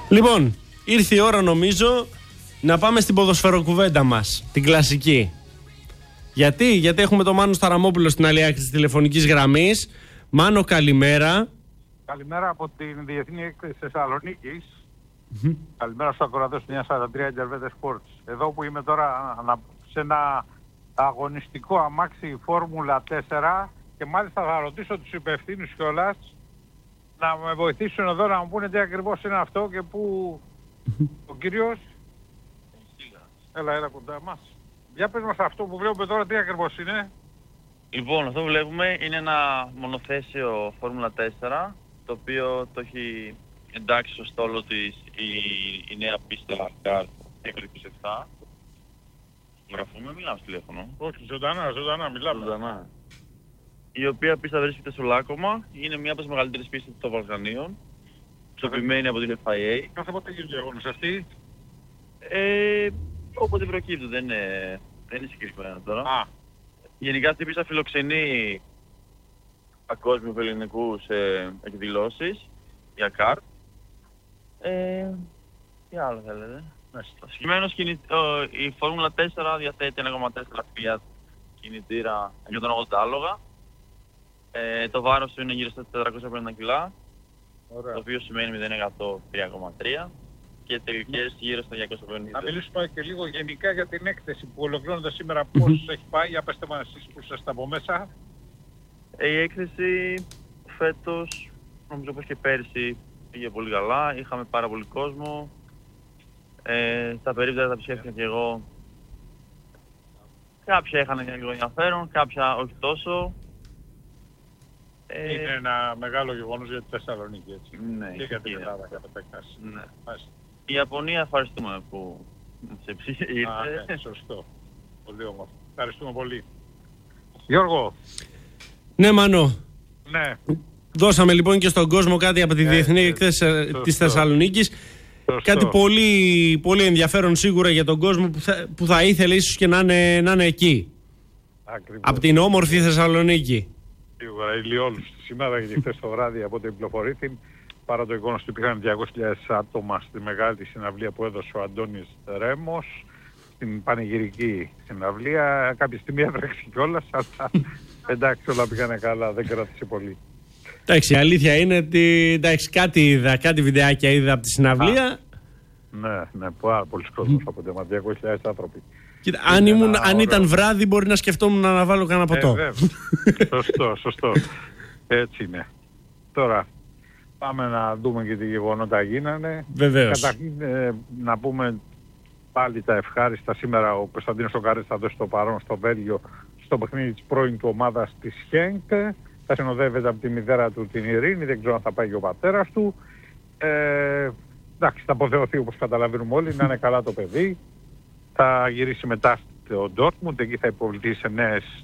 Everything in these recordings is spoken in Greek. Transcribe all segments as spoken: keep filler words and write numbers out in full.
Λοιπόν, ήρθε η ώρα νομίζω να πάμε στην ποδοσφαιροκουβέντα μας, την κλασική. Γιατί, γιατί έχουμε τον Μάνο Σταραμόπουλο στην άλλη άκρη της τηλεφωνικής γραμμής. Μάνο, καλημέρα. Καλημέρα από την Διεθνή Έκθεση Θεσσαλονίκης. Mm-hmm. Καλημέρα στους ακροατές του εννιακόσια σαράντα τρία Gervais Sports. Εδώ που είμαι τώρα σε ένα αγωνιστικό αμάξι Φόρμουλα τέσσερα και μάλιστα θα ρωτήσω τους υπευθύνους κιόλας να με βοηθήσουν εδώ να μου πούνε τι ακριβώς είναι αυτό και που mm-hmm. ο κύριος... Έλα, έλα κοντά μας. Για πες μας αυτό που βλέπουμε τώρα τι ακριβώς είναι. Λοιπόν, αυτό που βλέπουμε είναι ένα μονοθέσιο Φόρμουλα τέσσερα, το οποίο το έχει εντάξει στο στόλο της η, η νέα πίστα Car είκοσι επτά. Γραφούμε, μιλάμε στο τηλέφωνο. Όχι, ζωντανά, ζωντανά, μιλάμε. Ζωντανά. Η οποία πίστα βρίσκεται στο Λάκωμα, είναι μία από τις μεγαλύτερες πίστες των Βαλκανίων, ξοπλημένη από την εφ άι έι. Κάθε πότε γίνεται η αγώνες αυτή? Ε, όποτε προκύπτει, δεν είναι, δεν είναι συγκεκριμένα τώρα. Α. Γενικά αυτή η πίστα φιλοξενεί παγκόσμιους ελληνικούς ε, εκδηλώσεις για καρτ. Ε, τι άλλο θέλετε. Συγκεκριμένως η Φόρμουλα τέσσερα διαθέτει ένα κόμμα τέσσερα Fiat κινητήρα εκατόν ογδόντα άλογα. Ε, το βάρος του είναι γύρω στα τετρακόσια πενήντα κιλά, Ωραία. Το οποίο σημαίνει μηδέν τοις εκατό τρία κόμμα τρία και τελικές γύρω στα διακόσια πενήντα. Να μιλήσουμε και λίγο γενικά για την έκθεση που ολοκληρώνεται σήμερα, πώς έχει πάει, για πέστε μας εσείς που είστε από μέσα. Ε, η έκθεση φέτος, νομίζω πως και πέρσι, πήγε πολύ καλά, είχαμε πάρα πολύ κόσμο. Ε, στα περίπτωση τα ψεύτηκα και εγώ. Κάποια είχαν λίγο ενδιαφέρον, κάποια όχι τόσο. Ε, είναι ένα μεγάλο γεγονός για τη Θεσσαλονίκη, έτσι. Ναι, και για την Ελλάδα κατά επέκταση. Ναι. Η Ιαπωνία ευχαριστούμε που σε ψήφισε. Ναι, σωστό. Πολύ όμορφο. Ευχαριστούμε πολύ. Γιώργο. Ναι, Μάνο. Ναι. Δώσαμε λοιπόν και στον κόσμο κάτι από τη ε, Διεθνή Έκθεση της Θεσσαλονίκης. Σωστό. Κάτι πολύ, πολύ ενδιαφέρον σίγουρα για τον κόσμο που θα, που θα ήθελε ίσως και να είναι, να είναι εκεί. Ακριβώς. Από την όμορφη Θεσσαλονίκη. Σίγουρα, ηλιόλουστη σήμερα γιατί χθες το βράδυ από την πληροφορήθη, παρά το γεγονός ότι υπήρχαν διακόσιες χιλιάδες άτομα στη μεγάλη συναυλία που έδωσε ο Αντώνης Ρέμος, στην πανηγυρική συναυλία. Κάποια στιγμή έτρεξε κιόλας, αλλά εντάξει, όλα πήγανε καλά, δεν κράτησε πολύ. Εντάξει, η αλήθεια είναι ότι εντάξει, κάτι είδα, κάτι βιντεάκια είδα από τη συναυλία. Α, ναι, ναι, πάρα πολλοί κόσμος από το διακόσιες χιλιάδες άνθρωποι. Κοίτα, αν, ήμουν, αν ήταν βράδυ μπορεί να σκεφτόμουν να βάλω κανένα ποτό. Ε, σωστό, σωστό. Έτσι είναι. Τώρα πάμε να δούμε και τι γεγονότα γίνανε. Βεβαίως. Καταρχήν ε, να πούμε πάλι τα ευχάριστα. Σήμερα ο Κωνσταντίνος Οκάρης θα δώσει το παρόν στο Βέλγιο στο παιχνίδι της πρώην του ομάδας της Χένκ. Θα συνοδεύεται από τη μητέρα του την Ειρήνη, δεν ξέρω αν θα πάει και ο πατέρας του. Ε, εντάξει, θα αποθεωθεί όπως καταλαβαίνουμε όλοι, να είναι καλά το παιδί. Θα γυρίσει μετά στο Ντόρτμουντ, εκεί θα υποβληθεί σε νέες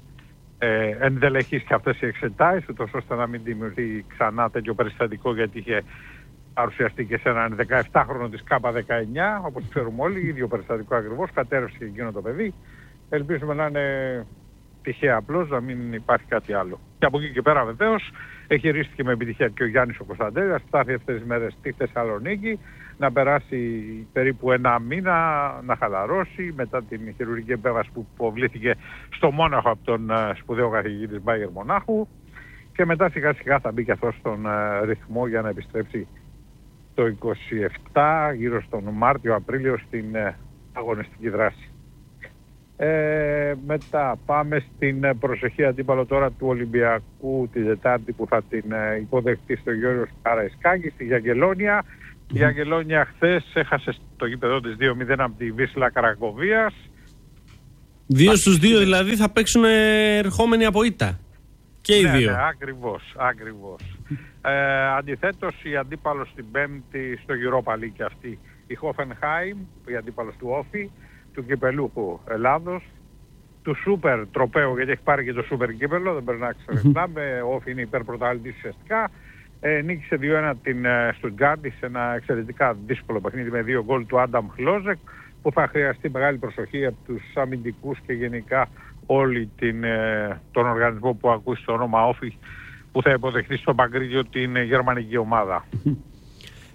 ε, ενδελεχείς και αυτές οι εξετάσεις, ούτως ώστε να μην δημιουργεί ξανά τέτοιο περιστατικό, γιατί είχε παρουσιαστεί και σε έναν δεκαεπτάχρονο της Κάπα δεκαεννιά, όπως ξέρουμε όλοι, ίδιο περιστατικό ακριβώς, κατέρευσε και εκείνο το παιδί. Ελπίζουμε να είναι τυχαία απλώς, να μην υπάρχει κάτι άλλο. Και από εκεί και πέρα βεβαίως έχει ρίστηκε με επιτυχία και ο Γιάννης ο Κωνσταντέλιας, φτάσει αυτές τις μέρες στη Θεσσαλονίκη, να περάσει περίπου ένα μήνα, να χαλαρώσει μετά την χειρουργική επέμβαση που υποβλήθηκε στο Μόναχο από τον σπουδαίο καθηγητή της Μπάγερ Μονάχου και μετά σιγά σιγά θα μπει και αυτό στον ρυθμό για να επιστρέψει το είκοσι επτά, γύρω στον Μάρτιο-Απρίλιο στην αγωνιστική δράση. Ε, μετά πάμε στην προσεχή αντίπαλο τώρα του Ολυμπιακού τη Δετάρτη που θα την υποδεχτεί στο Γιώργος Καραϊσκάκη στη Γιαγγελόνια. Η Αγγελόνια χθες έχασε το γήπεδο της δύο μηδέν από τη Βίσλα Κρακοβίας. Δύο στους δύο δηλαδή θα παίξουν ερχόμενοι από ήττα. Και οι ναι, δύο. Ναι, ακριβώς, ακριβώς. ε, αντιθέτως η αντίπαλος την Πέμπτη στο Europa League και αυτή η Hoffenheim, η αντίπαλος του Όφη, του κυπελούχου Ελλάδος, του Σούπερ τροπέου, γιατί έχει πάρει και το Σούπερ κύπελο, δεν πρέπει να ξεχνάμε, ο Όφη είναι υπερπρωταθλητής ουσιαστικά. Ε, νίκησε δύο ένα την Στουτγκάρντι σε ένα εξαιρετικά δύσκολο παιχνίδι με δύο γκολ του Άνταμ Χλόζεκ, που θα χρειαστεί μεγάλη προσοχή από τους αμυντικούς και γενικά όλη την, ε, τον οργανισμό που ακούσει το όνομα Όφη, που θα υποδεχτεί στο Παγκρίτιο την γερμανική ομάδα.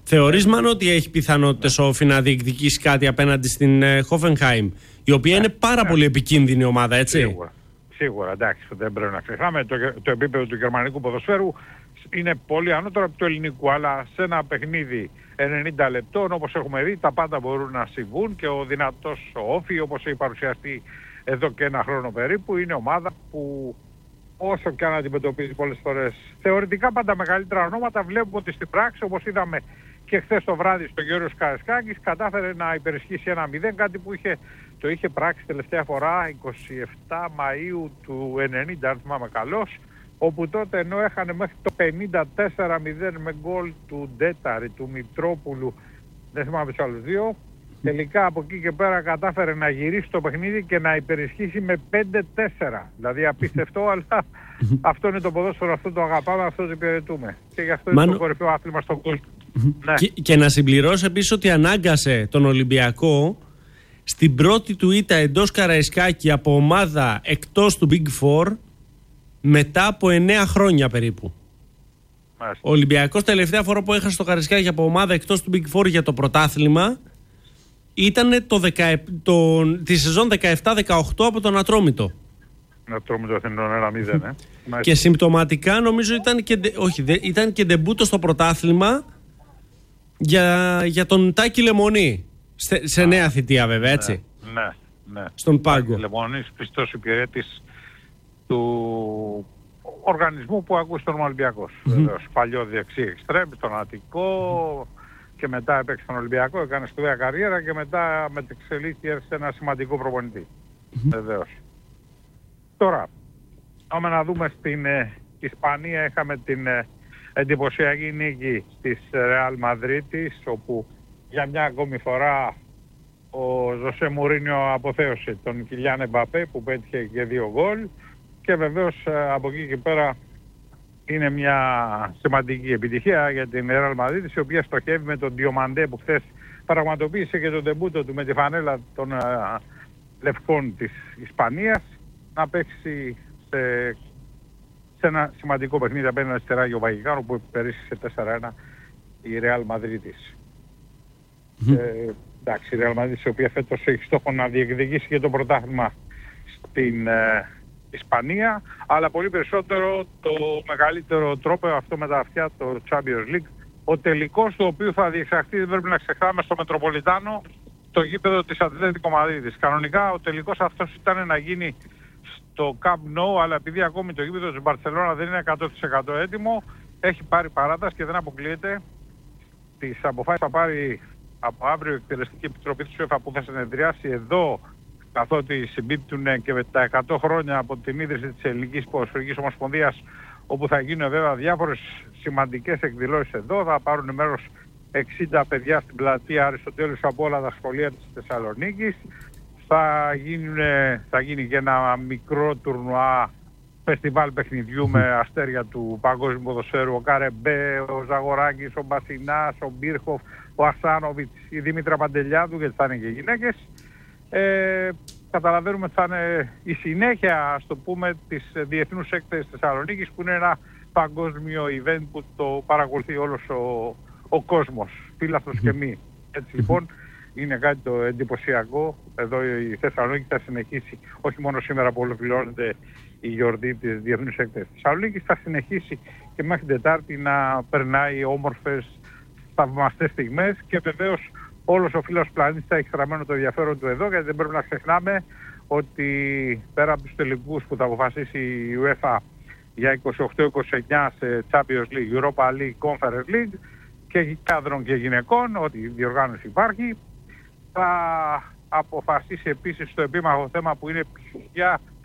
Θεωρείς, Μάνο, ότι έχει πιθανότητες ο Όφη να διεκδικήσει κάτι απέναντι στην Hoffenheim, η οποία είναι πάρα πολύ επικίνδυνη ομάδα, έτσι? Σίγουρα, σίγουρα, εντάξει, δεν πρέπει να ξεχνάμε. Το, το επίπεδο του γερμανικού ποδοσφαίρου είναι πολύ ανώτερο από του ελληνικού, αλλά σε ένα παιχνίδι ενενήντα λεπτών, όπως έχουμε δει, τα πάντα μπορούν να συμβούν και ο δυνατός ο Όφη, όπως έχει παρουσιαστεί εδώ και ένα χρόνο περίπου, είναι ομάδα που όσο και αν αντιμετωπίζει πολλές φορές θεωρητικά πάντα μεγαλύτερα ονόματα, βλέπουμε ότι στην πράξη, όπως είδαμε και χθες το βράδυ στο Γιώργος Καραϊσκάκης, κατάφερε να υπερισχύσει ένα μηδέν, κάτι που είχε, το είχε πράξει τελευταία φορά εικοστή εβδόμη Μαΐου του ενενήντα, αν θυμάμαι καλώς, όπου τότε ενώ έχανε μέχρι το πενήντα τέσσερα μηδέν με γκολ του Ντέταρη, του Μητρόπουλου, δεν θυμάμαι τους άλλους δύο, τελικά από εκεί και πέρα κατάφερε να γυρίσει το παιχνίδι και να υπερισχύσει με πέντε τέσσερα. Δηλαδή απίστευτο, αλλά αυτό είναι το ποδόσφαιρο, αυτό το αγαπάμε, αυτό το υπηρετούμε. Και γι' αυτό Μάνο... είναι το κορυφαίο άθλημα στον κόσμο. Ναι. Και, και να συμπληρώσω επίσης ότι ανάγκασε τον Ολυμπιακό στην πρώτη του ήττα εντός Καραϊσκάκη από ομάδα εκτός του Big Four μετά από εννέα χρόνια περίπου. Μάλιστα. Ο Ολυμπιακός τελευταία φορά που έχασε το Καραϊσκάκη από ομάδα εκτός του Big Four για το πρωτάθλημα ήταν το δεκαεπτά, το, τη σεζόν δεκαεπτά δεκαοκτώ από τον Ατρόμητο. Ατρόμητο Αθηνών ένα μηδέν, ε. Και συμπτωματικά νομίζω ήταν και, όχι, ήταν και ντεμπούτο στο πρωτάθλημα για, για τον Τάκη Λεμονή. Σε, σε νέα θητεία βέβαια, έτσι. Ναι, ναι. ναι. Στον πάγκο. Τάκη Λεμονής, πιστός υπηρέτης του οργανισμού που ακούει στον Ολυμπιακός. Mm-hmm. Βεβαίως, παλιό δεξί εξτρέμ, στον Αττικό, mm-hmm. και μετά έπαιξε στον Ολυμπιακό, έκανε σπουδαία καριέρα και μετά μετεξελίχθηκε σε ένα σημαντικό προπονητή. Mm-hmm. Βεβαίως. Τώρα, άμα να δούμε στην ε, Ισπανία, είχαμε την ε, εντυπωσιακή νίκη της Ρεάλ Μαδρίτης, όπου για μια ακόμη φορά ο Ζωσέ Μουρίνιο αποθέωσε τον Κιλιάν Εμπαπέ που πέτυχε και δύο γκολ, και βεβαίως ε, από εκεί και πέρα είναι μια σημαντική επιτυχία για την Ρεάλ Μαδρίτης, η οποία στοχεύει με τον Διομαντέ που χθες πραγματοποίησε και τον ντεμπούτο του με τη φανέλα των ε, λευκών της Ισπανίας, να παίξει σε, σε ένα σημαντικό παιχνίδι απέναντι στη Ράγιο Βαγικάνο που περίσσησε τέσσερα ένα η Ρεάλ Μαδρίτης. Mm-hmm. Ε, εντάξει, η Ρεάλ Μαδρίτης, η οποία φέτος έχει στόχο να διεκδικήσει και το πρωτάθλημα στην ε, Ισπανία, αλλά πολύ περισσότερο το μεγαλύτερο τρόπο αυτό με τα αυτιά, το Champions League, ο τελικός του οποίου θα διεξαχθεί, δεν πρέπει να ξεχνάμε, στο Μετροπολιτάνο, το γήπεδο της Ατλέτικο Μαδρίτης. Κανονικά ο τελικός αυτός ήταν να γίνει στο Camp Nou, αλλά επειδή ακόμη το γήπεδο της Μπαρσελόνα δεν είναι εκατό τοις εκατό έτοιμο, έχει πάρει παράταση και δεν αποκλείεται. Τις αποφάσεις θα πάρει από αύριο η Εκτελεστική Επιτροπή της UEFA που θα συνεδριάσει εδώ, καθότι συμπίπτουν και με τα εκατό χρόνια από την ίδρυση της Ελληνικής Ποδοσφαιρικής Ομοσπονδίας, όπου θα γίνουν βέβαια διάφορες σημαντικές εκδηλώσεις εδώ. Θα πάρουν μέρος εξήντα παιδιά στην πλατεία Αριστοτέλους από όλα τα σχολεία της Θεσσαλονίκης. Θα, γίνουν, θα γίνει και ένα μικρό τουρνουά φεστιβάλ παιχνιδιού με αστέρια του παγκόσμιου ποδοσφαίρου, ο Καρεμπέ, ο Ζαγοράκης, ο Μπασινάς, ο Μπίρχοφ, ο Ασάνοβιτς, η Δήμητρα Παντελιάδου, γιατί θα είναι και γυναίκες. Ε, καταλαβαίνουμε ότι θα είναι η συνέχεια, ας το πούμε, της Διεθνούς Έκθεσης Θεσσαλονίκης, που είναι ένα παγκόσμιο event που το παρακολουθεί όλος ο, ο κόσμος, φίλαθλος και μη. Έτσι λοιπόν είναι κάτι το εντυπωσιακό. Εδώ η Θεσσαλονίκη θα συνεχίσει, όχι μόνο σήμερα που ολοκληρώνεται η γιορτή της Διεθνούς Έκθεσης Θεσσαλονίκης, θα συνεχίσει και μέχρι την Τετάρτη να περνάει όμορφες, θαυμαστές στιγμές, και βεβαίως όλος ο φίλος πλανήτης θα έχει στραμμένο το ενδιαφέρον του εδώ, γιατί δεν πρέπει να ξεχνάμε ότι πέρα από τους τελικούς που θα αποφασίσει η UEFA για είκοσι οκτώ είκοσι εννιά σε Champions League, Europa League, Conference League και άνδρων και γυναικών, ό,τι διοργάνωση υπάρχει, θα αποφασίσει επίσης το επίμαχο θέμα που είναι ποια